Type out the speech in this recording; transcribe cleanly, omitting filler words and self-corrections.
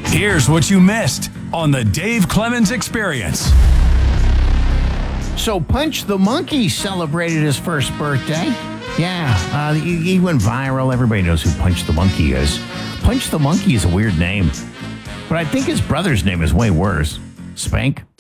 Here's what you missed on the Dave Clemens Experience. So Punch the Monkey celebrated his first birthday. Yeah, he went viral. Everybody knows who Punch the Monkey is. Punch the Monkey is a weird name, but I think his brother's name is way worse. Spank.